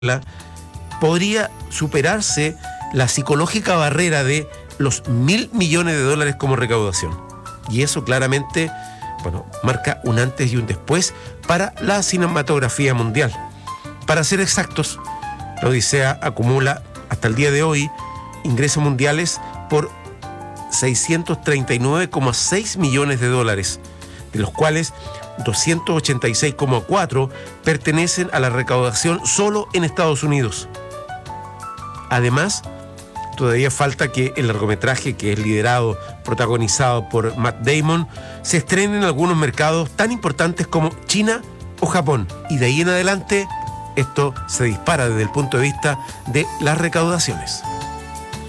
podría superarse la psicológica barrera de los $1.000 millones como recaudación. Y eso claramente, marca un antes y un después para la cinematografía mundial. Para ser exactos, la Odisea acumula hasta el día de hoy ingresos mundiales por $639,6 millones, de los cuales 286,4 pertenecen a la recaudación solo en Estados Unidos. Además, todavía falta que el largometraje, que es protagonizado por Matt Damon, se estrene en algunos mercados tan importantes como China o Japón. Y de ahí en adelante, esto se dispara desde el punto de vista de las recaudaciones.